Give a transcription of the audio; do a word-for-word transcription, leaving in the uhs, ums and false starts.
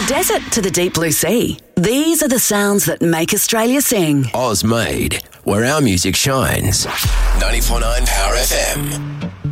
the desert to the deep blue sea. These are the sounds that make Australia sing. Oz Made, where our music shines. ninety-four point nine Power F M.